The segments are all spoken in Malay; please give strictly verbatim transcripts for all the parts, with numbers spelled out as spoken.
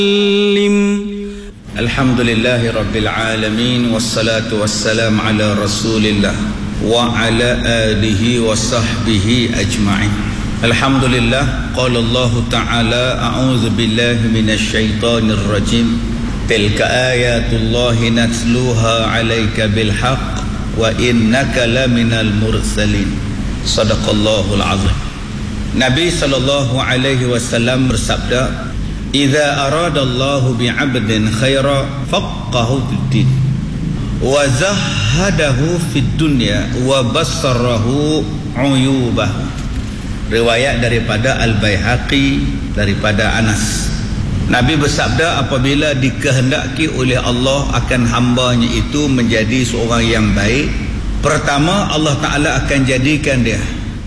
Alhamdulillahi Rabbil Alamin, wassalatu wassalam ala Rasulillah wa ala alihi wa sahbihi ajma'in. Alhamdulillah. Qala Allah Ta'ala, a'udzu billahi minasy syaithanir rajim. Tilka ayatullahi natluha 'alaika bil haqq wa innaka laminal mursalin. Sadaqallahul azim. Nabi sallallahu alaihi wasallam bersabda, "Idza aradallahu bi'abdin khaira faqahu fid din wa zahadahu fid dunya wa bassarahu 'uyubahu." Riwayat daripada Al-Baihaqi daripada Anas. Nabi bersabda, apabila dikehendaki oleh Allah akan hambanya itu menjadi seorang yang baik, pertama Allah Ta'ala akan jadikan dia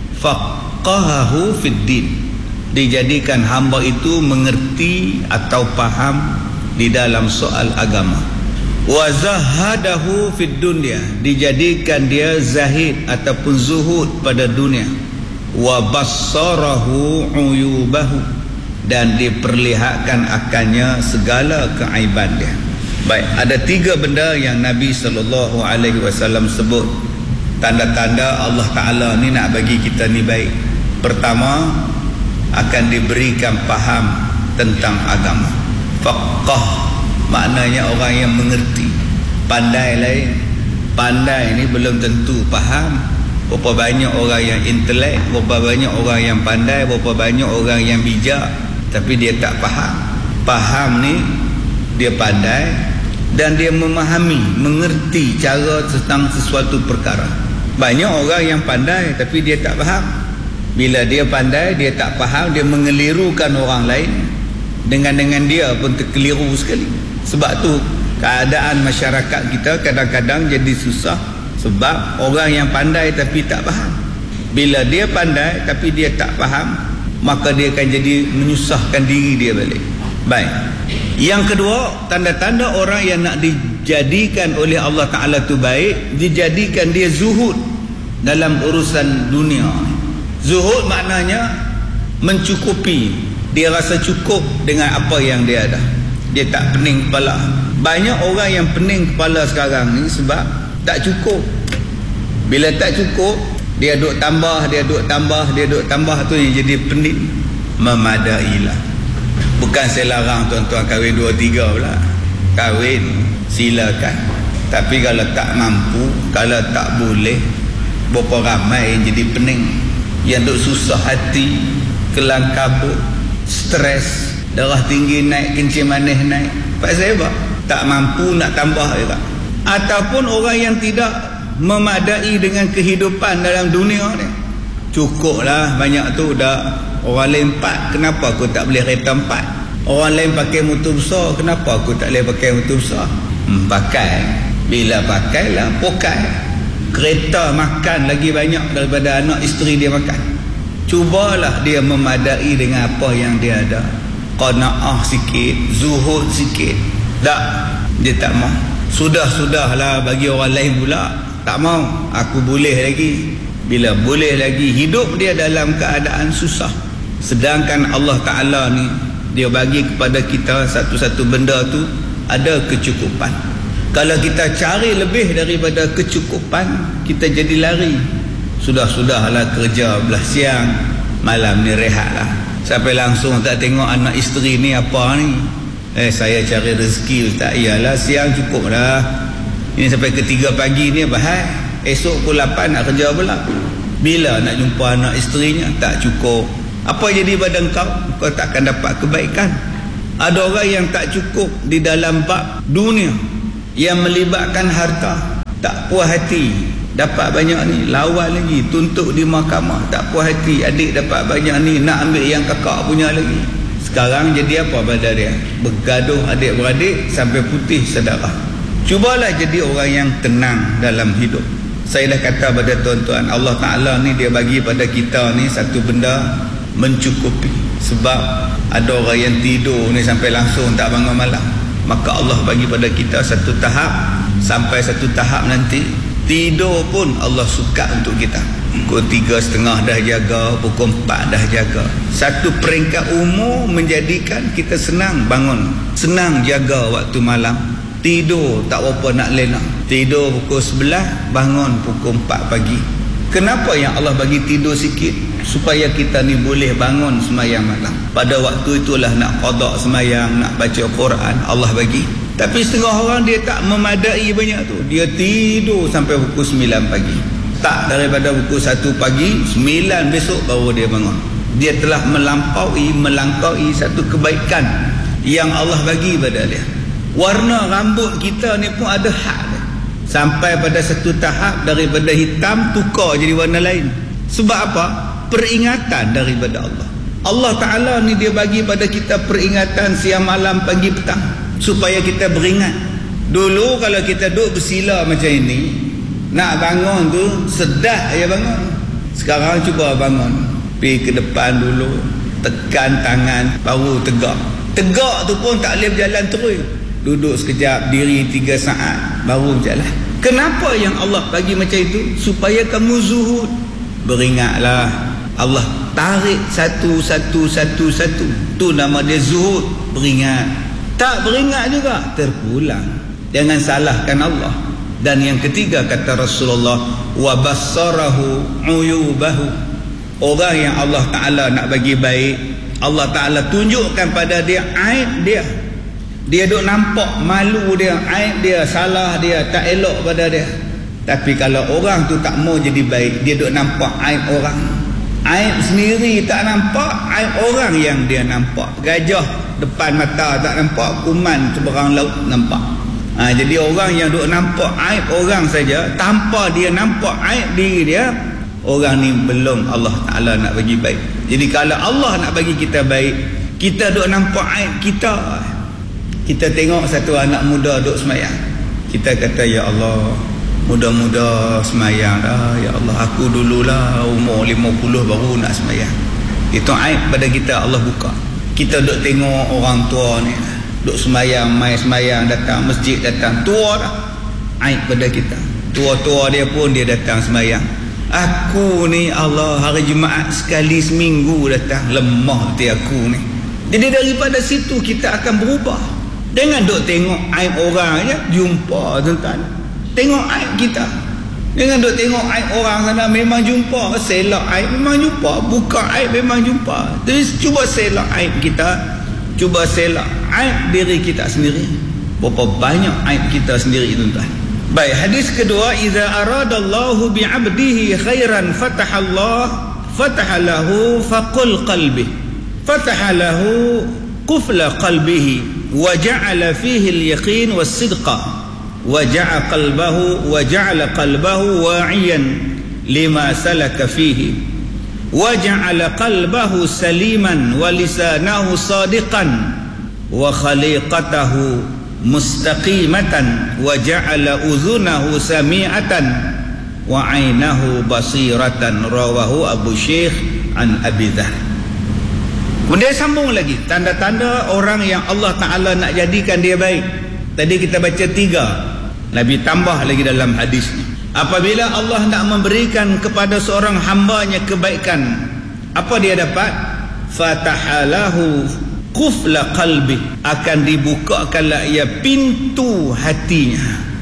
faqahahu fid din, dijadikan hamba itu mengerti atau faham di dalam soal agama. Wa zahadahu fid dunya, dijadikan dia zahid ataupun zuhud pada dunia. Wa bassarahu uyubahu, dan diperlihatkan akannya segala keaiban dia. Baik, ada tiga benda yang Nabi sallallahu alaihi wasallam sebut tanda-tanda Allah Ta'ala ni nak bagi kita ni baik. Pertama, akan diberikan faham tentang agama. Faqah maknanya orang yang mengerti. Pandai lain. Pandai ni belum tentu faham. Berapa banyak orang yang intelek, berapa banyak orang yang pandai, berapa banyak orang yang bijak, tapi dia tak faham. Faham ni dia pandai dan dia memahami, mengerti cara tentang sesuatu perkara. Banyak orang yang pandai tapi dia tak faham. Bila dia pandai, dia tak faham, dia mengelirukan orang lain. Dengan-dengan dia pun terkeliru sekali. Sebab tu keadaan masyarakat kita kadang-kadang jadi susah, sebab orang yang pandai tapi tak faham. Bila dia pandai tapi dia tak faham, maka dia akan jadi menyusahkan diri dia balik. Baik. Yang kedua, tanda-tanda orang yang nak dijadikan oleh Allah Ta'ala tu baik, dijadikan dia zuhud dalam urusan dunia. Zuhud maknanya mencukupi. Dia rasa cukup dengan apa yang dia ada. Dia tak pening kepala. Banyak orang yang pening kepala sekarang ni sebab tak cukup. Bila tak cukup, dia duk tambah, dia duk tambah, dia duk tambah, tu yang jadi pening. Memadailah. Bukan saya larang tuan-tuan kahwin dua tiga pula. Kahwin, silakan. Tapi kalau tak mampu, kalau tak boleh, berapa ramai yang jadi pening, yang duk susah hati, kelang kabut, stres, darah tinggi naik, kencing manis naik. Pak saya apa? Tak mampu nak tambah juga. Ataupun orang yang tidak memadai dengan kehidupan dalam dunia ni. Cukuplah, banyak tu dah. Orang lain empat, kenapa aku tak boleh kereta empat? Orang lain pakai motor besar, kenapa aku tak boleh pakai motor besar? Hmm, pakai. Bila pakai lah, pokai. Kereta makan lagi banyak daripada anak isteri dia makan. Cubalah dia memadai dengan apa yang dia ada. Qanaah sikit, zuhud sikit. Tak, dia tak mau. Sudah-sudahlah bagi orang lain pula. Tak mau, aku boleh lagi. Bila boleh lagi, hidup dia dalam keadaan susah. Sedangkan Allah Ta'ala ni, dia bagi kepada kita satu-satu benda tu ada kecukupan. Kalau kita cari lebih daripada kecukupan, kita jadi lari. Sudah-sudahlah kerja belah siang, malam ni rehatlah. Sampai langsung tak tengok anak isteri ni apa ni. Eh, saya cari rezeki Ustaz. Iyalah, siang cukup dah. Ini sampai ketiga pagi ni bahai. Esok pukul lapan nak kerja pula. Bila nak jumpa anak isterinya? Tak cukup. Apa jadi pada kau? Kau takkan dapat kebaikan. Ada orang yang tak cukup di dalam bab dunia, yang melibatkan harta. Tak puas hati, dapat banyak ni, lawan lagi, tuntut di mahkamah. Tak puas hati, adik dapat banyak ni, nak ambil yang kakak punya lagi. Sekarang jadi apa pada dia? Bergaduh adik-beradik sampai putih saudara. Cubalah jadi orang yang tenang dalam hidup. Saya dah kata pada tuan-tuan, Allah Ta'ala ni dia bagi pada kita ni satu benda mencukupi. Sebab ada orang yang tidur ni sampai langsung tak bangun malam. Maka Allah bagi pada kita satu tahap, sampai satu tahap nanti tidur pun Allah suka untuk kita. Pukul tiga setengah dah jaga, pukul empat dah jaga. Satu peringkat umur menjadikan kita senang bangun, senang jaga waktu malam. Tidur tak apa nak lena. Tidur pukul sebelas, bangun pukul empat pagi. Kenapa yang Allah bagi tidur sikit? Supaya kita ni boleh bangun semayang malam. Pada waktu itulah nak qada semayang, nak baca Quran, Allah bagi. Tapi setengah orang dia tak memadai banyak tu. Dia tidur sampai pukul sembilan pagi. Tak, daripada pukul satu pagi, sembilan besok baru dia bangun. Dia telah melampaui, melangkaui satu kebaikan yang Allah bagi pada dia. Warna rambut kita ni pun ada hak dia. Sampai pada satu tahap daripada hitam tukar jadi warna lain. Sebab apa? Peringatan daripada Allah. Allah Ta'ala ni dia bagi pada kita peringatan siang malam pagi petang, supaya kita beringat. Dulu kalau kita duduk bersila macam ini, nak bangun tu sedah ya bangun. Sekarang cuba bangun, pergi ke depan dulu, tekan tangan, baru tegak. Tegak tu pun tak boleh berjalan terus. Duduk sekejap, diri tiga saat, baru berjalan. Kenapa yang Allah bagi macam itu? Supaya kamu zuhud. Beringatlah. Allah tarik satu-satu satu-satu. Tu nama dia zuhud. Beringat. Tak beringat juga, terpulang. Jangan salahkan Allah. Dan yang ketiga kata Rasulullah, wa bassarahu uyubahu. Orang yang Allah Ta'ala nak bagi baik, Allah Ta'ala tunjukkan pada dia aib dia. Dia duk nampak malu dia, aib dia, salah dia, tak elok pada dia. Tapi kalau orang tu tak mau jadi baik, dia duk nampak aib orang. Aib sendiri tak nampak, aib orang yang dia nampak. Gajah depan mata tak nampak, kuman seberang laut nampak. Ha, jadi orang yang duk nampak aib orang saja, tanpa dia nampak aib diri dia, orang ni belum Allah Ta'ala nak bagi baik. Jadi kalau Allah nak bagi kita baik, kita duk nampak aib kita. Kita tengok satu anak muda duk semayang, kita kata, ya Allah, muda-muda semayang dah, ya Allah, aku dululah umur lima puluh baru nak semayang. Itu aib pada kita, Allah buka. Kita duk tengok orang tua ni duk semayang, mai semayang, datang masjid, datang, tua dah. Aib pada kita. Tua-tua dia pun dia datang semayang. Aku ni Allah hari Jumaat sekali seminggu datang, lemah hati aku ni. Jadi daripada situ kita akan berubah. Jangan duk tengok aib orang je, jumpa tuan-tuan. Tengok aib kita. Jangan duk tengok aib orang sana, memang jumpa, selak aib memang jumpa, buka aib memang jumpa. Jadi cuba selak aib kita, cuba selak aib diri kita sendiri. Berapa banyak aib kita sendiri tuan-tuan. Baik, hadis kedua, idza aradallahu bi'abdihi khairan fatahallah fatahalahu faqul qalbi fatahalahu qufla qalbihi wa ja'ala fihi al-yaqin was-sidqa wa ja'a qalbahu wa ja'ala qalbahu wa'iyan lima salaka fihi wa ja'ala qalbahu saliman wa lisanahu sadiqan wa khaliqatahu mustaqimatan wa ja'ala udhunahu sami'atan wa 'ainahu basiratan. Rawahu Abu Syekh an Abi Dzar. Kemudian sambung lagi tanda-tanda orang yang Allah Ta'ala nak jadikan dia baik. Tadi kita baca tiga, Nabi tambah lagi dalam hadis ni. Apabila Allah nak memberikan kepada seorang hambanya kebaikan, apa dia dapat? Fatahalahu qufla qalbi, akan dibukakanlah ia pintu hatinya.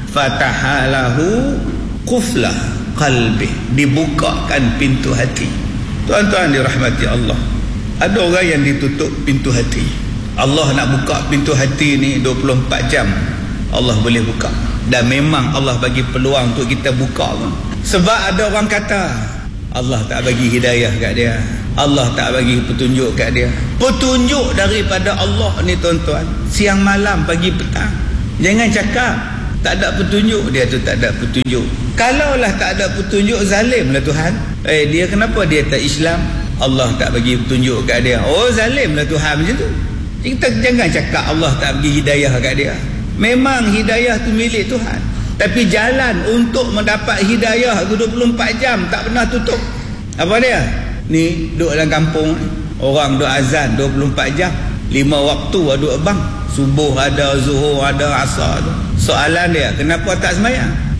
Fatahalahu qufla qalbi, dibukakan pintu hati. Tuan-tuan dirahmati Allah, ada orang yang ditutup pintu hati. Allah nak buka pintu hati ni dua puluh empat jam Allah boleh buka. Dan memang Allah bagi peluang untuk kita buka pun. Sebab ada orang kata Allah tak bagi hidayah kat dia, Allah tak bagi petunjuk kat dia. Petunjuk daripada Allah ni tuan-tuan, siang malam pagi petang. Jangan cakap tak ada petunjuk, dia tu tak ada petunjuk. Kalaulah tak ada petunjuk, zalimlah Tuhan. Eh dia kenapa dia tak Islam? Allah tak bagi petunjuk kat dia. Oh zalimlah Tuhan macam tu. Kita jangan cakap Allah tak bagi hidayah kat dia. Memang hidayah tu milik Tuhan, tapi jalan untuk mendapat hidayah tu dua puluh empat jam tak pernah tutup. Apa dia? Ni duduk dalam kampung, orang duduk azan dua puluh empat jam, lima waktu duduk bang. Subuh ada, zuhur ada, asar tu. Soalan dia, kenapa tak semayang?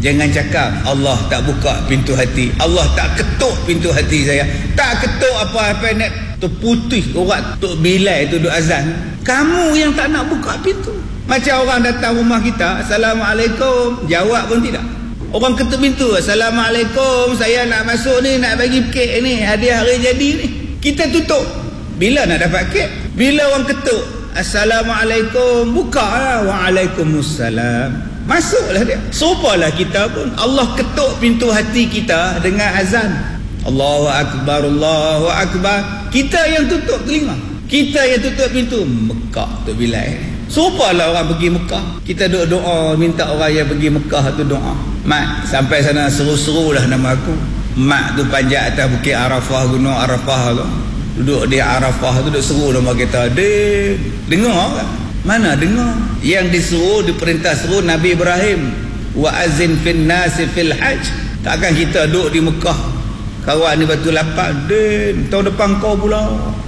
Jangan cakap Allah tak buka pintu hati, Allah tak ketuk pintu hati saya. Tak ketuk apa-apa nak terputih orang Tok Bilal tu duk azan. Kamu yang tak nak buka pintu. Macam orang datang rumah kita, Assalamualaikum, jawab pun tidak. Orang ketuk pintu, Assalamualaikum, saya nak masuk ni, nak bagi kek ni, hadiah hari jadi ni. Kita tutup. Bila nak dapat kek? Bila orang ketuk, Assalamualaikum, buka lah. Waalaikumsalam. Masuklah dia. Sopalah kita pun. Allah ketuk pintu hati kita dengan azan. Allahu Akbar, Allahu Akbar. Kita yang tutup telinga. Kita yang tutup pintu. Mekah tu Bilal. Sopalah orang pergi Mekah. Kita duk doa, minta orang yang pergi Mekah tu doa. Mak, sampai sana seru-seru lah nama aku. Mak tu panjat atas Bukit Arafah, Gunung Arafah tu. Duduk di Arafah tu, duduk seru nama kita. Dia dengar kan? Mana dengar? Yang disuruh, diperintah suruh Nabi Ibrahim, wa azin fin nasi fil hajj. Takkan kita duduk di Mekah, kawan ni batu lapak, Din tahun depan kau pula.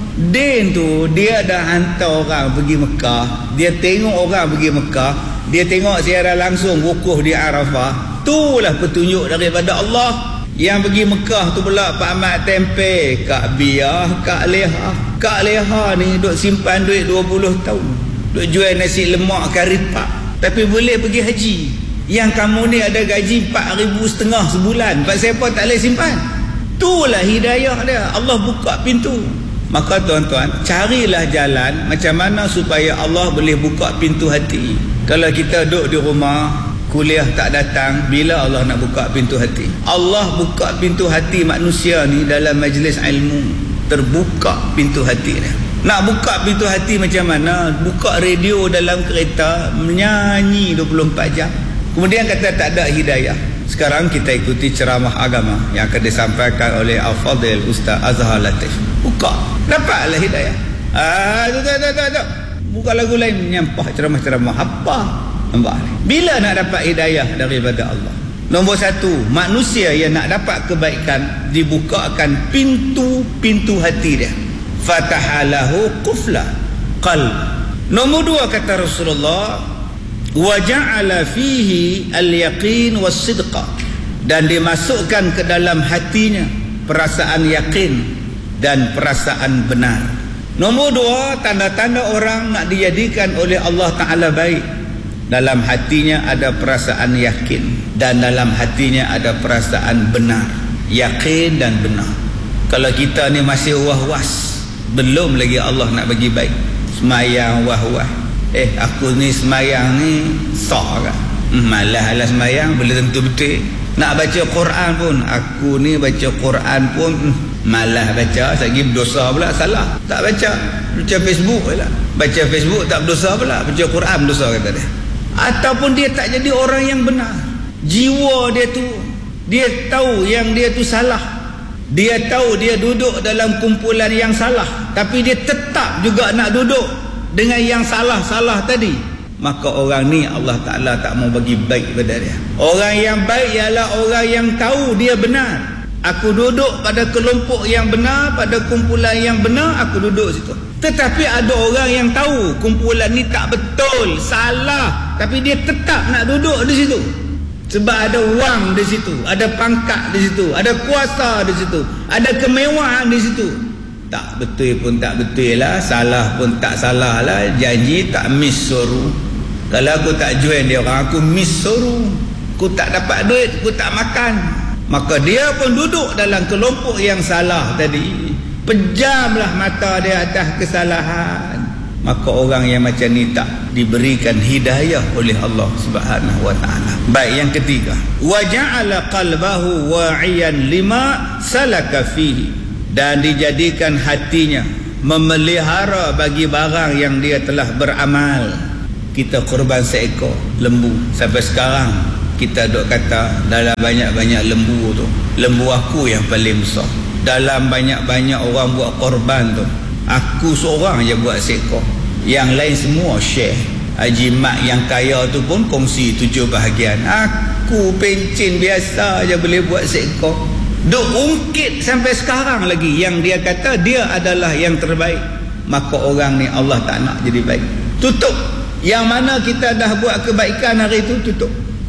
Din tu dia dah hantar orang pergi Mekah. Dia tengok orang pergi Mekah, dia tengok siaran langsung wukuf di Arafah. Itulah petunjuk daripada Allah. Yang pergi Mekah tu pula Pak Ahmad tempe, Kak Biah, Kak Leha. Kak Leha ni duk simpan duit dua puluh tahun, duk jual nasi lemak kari pak, tapi boleh pergi haji. Yang kamu ni ada gaji empat ribu setengah sebulan, Pak siapa tak boleh simpan? Itulah hidayah dia. Allah buka pintu. Maka tuan-tuan, carilah jalan macam mana supaya Allah boleh buka pintu hati. Kalau kita duduk di rumah, kuliah tak datang, bila Allah nak buka pintu hati? Allah buka pintu hati manusia ni dalam majlis ilmu. Terbuka pintu hati dia. Nak buka pintu hati macam mana? Buka radio dalam kereta, menyanyi dua puluh empat jam. Kemudian kata tak ada hidayah. Sekarang kita ikuti ceramah agama yang akan disampaikan oleh Al-Fadhil Ustaz Azhar Latif. Buka, dapatlah hidayah. Ah, tu tu tu tu. Buka lagu lain, nyampah ceramah-ceramah apa? Nampak ni. Bila nak dapat hidayah daripada Allah? Nombor satu, manusia yang nak dapat kebaikan, dibukakan pintu-pintu hati dia. Fatahalahu qufla qalb. Nombor dua kata Rasulullah, wa ja'ala fihi al-yaqin was-sidqa, dan dimasukkan ke dalam hatinya perasaan yakin dan perasaan benar. Nombor dua, tanda-tanda orang nak dijadikan oleh Allah Ta'ala baik. Dalam hatinya ada perasaan yakin dan dalam hatinya ada perasaan benar. Yakin dan benar. Kalau kita ni masih was-was, belum lagi Allah nak bagi baik. Semayang wah-wah, eh aku ni semayang ni sah kan? Hmm, malah lah semayang, boleh tentu betul. Nak baca Quran pun, aku ni baca Quran pun hmm, malah baca, lagi berdosa pula, salah. Tak baca, baca Facebook pula. Baca Facebook tak berdosa pula, baca Quran berdosa kata dia. Ataupun dia tak jadi orang yang benar. Jiwa dia tu, dia tahu yang dia tu salah. Dia tahu dia duduk dalam kumpulan yang salah, tapi dia tetap juga nak duduk dengan yang salah-salah tadi. Maka orang ni Allah Ta'ala tak mau bagi baik pada dia. Orang yang baik ialah orang yang tahu dia benar. Aku duduk pada kelompok yang benar, pada kumpulan yang benar, aku duduk situ. Tetapi ada orang yang tahu kumpulan ni tak betul, salah, tapi dia tetap nak duduk di situ. Sebab ada wang di situ, ada pangkat di situ, ada kuasa di situ, ada kemewahan di situ. Tak betul pun tak betul lah, salah pun tak salah lah, janji tak miss suruh. Kalau aku tak join dia orang, aku miss suruh, aku tak dapat duit, aku tak makan. Maka dia pun duduk dalam kelompok yang salah tadi. Pejamlah mata dia atas kesalahan. Maka orang yang macam ni tak diberikan hidayah oleh Allah Subhanahu wa taala. Baik, yang ketiga, wa ja'ala qalbahu wa'iyan lima salaka fihi, dan dijadikan hatinya memelihara bagi barang yang dia telah beramal. Kita korban seekor lembu, sampai sekarang kita duk kata dalam banyak-banyak lembu tu, lembu aku yang paling besar. Dalam banyak-banyak orang buat korban tu, aku seorang je buat seekor. Yang lain semua share. Haji Mat yang kaya tu pun kongsi tujuh bahagian. Aku pencin biasa je boleh buat seekor. Duk ungkit sampai sekarang lagi yang dia kata dia adalah yang terbaik. Maka orang ni Allah tak nak jadi baik. Tutup. Yang mana kita dah buat kebaikan hari itu, tutup.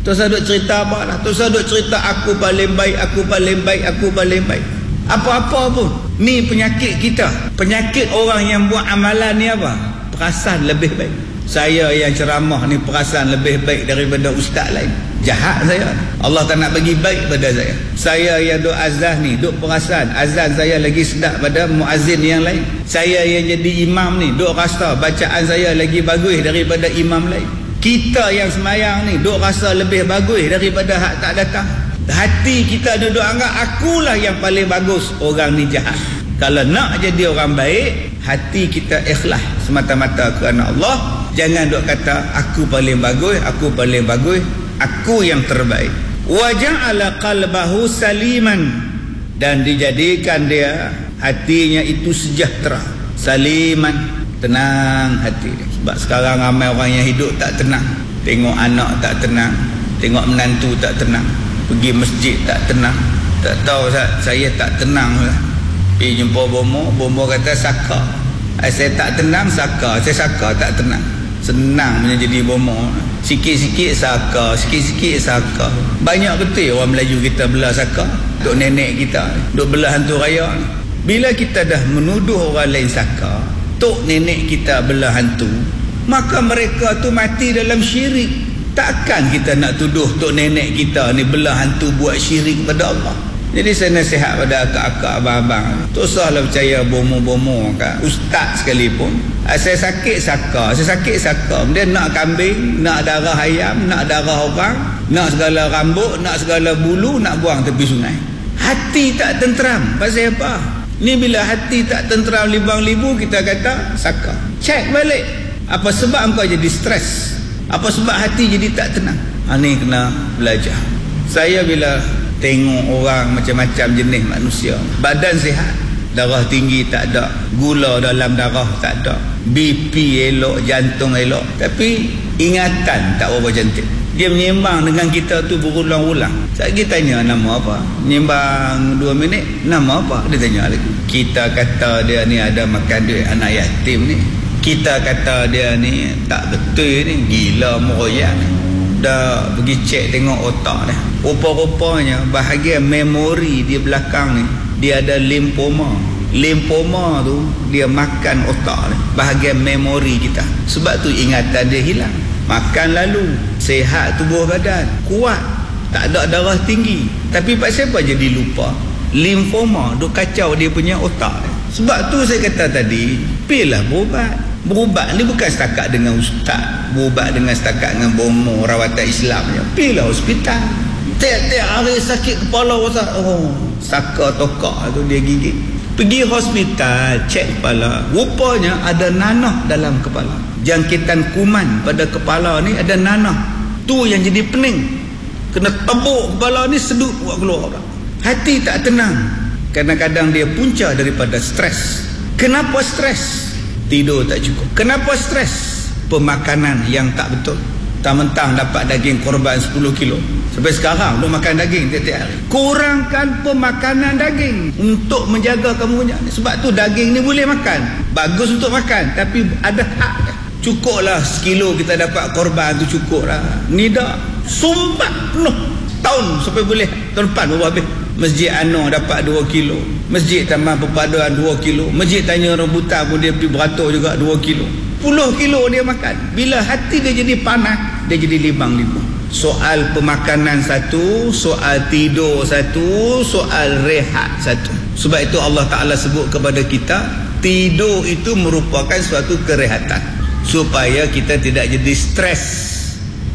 Tak usah duk cerita apa lah. Tak usah duk cerita aku paling baik, aku paling baik, aku paling baik. Apa-apa pun. Ni penyakit kita. Penyakit orang yang buat amalan ni apa? Perasan lebih baik. Saya yang ceramah ni perasan lebih baik daripada ustaz lain. Jahat saya. Allah tak nak bagi baik pada saya. Saya yang duk azan ni, duk perasan azan saya lagi sedap pada muazzin yang lain. Saya yang jadi imam ni, duk rasa bacaan saya lagi bagus daripada imam lain. Kita yang semayang ni, duk rasa lebih bagus daripada hak tak datang. Hati kita duduk anggap akulah yang paling bagus. Orang ni jahat. Kalau nak jadi orang baik, hati kita ikhlas semata-mata kerana Allah. Jangan duk kata aku paling bagus, aku paling bagus, aku yang terbaik. Wa ja'ala qalbahu saliman, dan dijadikan dia hatinya itu sejahtera. Saliman, tenang hati dia. Sebab sekarang ramai orang yang hidup tak tenang. Tengok anak tak tenang, tengok menantu tak tenang, pergi masjid tak tenang. Tak tahu saya tak tenang lah. Pergi jumpa bomo, bomo kata saka. Saya tak tenang saka, saya saka tak tenang. Senang punya jadi bomo. Sikit-sikit saka, sikit-sikit saka. Banyak betul orang Melayu kita belah saka. Duk nenek kita, duk belah hantu raya. Bila kita dah menuduh orang lain saka, tok nenek kita belah hantu, maka mereka tu mati dalam syirik. Takkan kita nak tuduh tok nenek kita ni belah hantu buat syirik pada Allah. Jadi saya nasihat pada akak-akak, abang-abang, tak usahlah percaya bomo-bomo kan. Ustaz sekalipun, saya sakit saka, saya sakit saka, dia nak kambing, nak darah ayam, nak darah orang, nak segala rambut, nak segala bulu, nak buang tepi sungai. Hati tak tenteram. Pasal apa? Ni bila hati tak tenteram libang-libu, kita kata saka. Cek balik. Apa sebab kau jadi stres? Apa sebab hati jadi tak tenang? Ha, ni kena belajar. Saya bila tengok orang macam-macam jenis manusia, badan sihat, darah tinggi tak ada, gula dalam darah tak ada, B P elok, jantung elok, tapi ingatan tak berapa cantik. Dia menyembang dengan kita tu berulang-ulang. Saya tanya nama apa, menyembang dua minit, nama apa? Dia tanya lagi. Kita kata dia ni ada makan duit anak yatim ni, kita kata dia ni tak betul ni, gila meroyak ni. Dah pergi cek tengok otak dia, rupa-rupanya bahagian memori di belakang ni dia ada limfoma. Limfoma tu dia makan otak ni, bahagian memori kita. Sebab tu ingatan dia hilang. Makan lalu, sehat tubuh badan, kuat, tak ada darah tinggi, tapi pasal apa jadi lupa? Limfoma duk kacau dia punya otak dia. Sebab tu saya kata tadi, pilihlah berubat. Berubat ni bukan setakat dengan ustaz, berubat dengan setakat dengan bomo rawatan Islamnya. Pergilah hospital. Tiap-tiap hari sakit kepala, ustaz, oh, saka tokak tu dia gigit. Pergi hospital, cek kepala. Rupanya ada nanah dalam kepala. Jangkitan kuman pada kepala ni ada nanah. Tu yang jadi pening. Kena tebuk kepala ni, sedut buat keluar. Hati tak tenang. Kadang-kadang dia punca daripada stres. Kenapa stres? Tidur tak cukup. Kenapa stres? Pemakanan yang tak betul. Mentang-mentang dapat daging korban sepuluh kilo, sampai sekarang duk makan daging tiap-tiap hari. Kurangkan pemakanan daging untuk menjaga kamu punya. Sebab tu daging ni boleh makan, bagus untuk makan, tapi ada hak. Cukuplah sekilo kita dapat korban tu, cukup lah. Ni dah sumbat penuh tahun sampai boleh tahun depan baru habis. Masjid Anwar dapat dua kilo, Masjid Taman Perpaduan dua kilo, Masjid Tanya Rambutan pun dia pergi beratur juga dua kilo. Puluh kilo dia makan. Bila hati dia jadi panas, dia jadi libang-libang. Soal pemakanan satu, soal tidur satu, soal rehat satu. Sebab itu Allah Ta'ala sebut kepada kita, tidur itu merupakan suatu kerehatan, supaya kita tidak jadi stres.